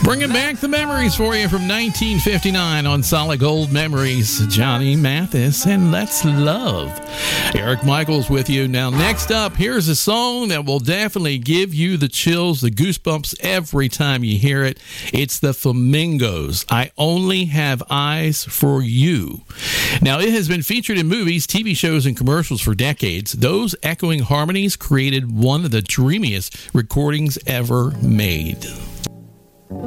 Bringing back the memories for you from 1959 on Solid Gold Memories. Johnny Mathis and Let's Love. Eric Michaels with you. Now, next up, here's a song that will definitely give you the chills, the goosebumps every time you hear it. It's the Flamingos. I Only Have Eyes for You. Now, it has been featured in movies, TV shows, and commercials for decades. Those echoing harmonies created one of the dreamiest recordings ever made.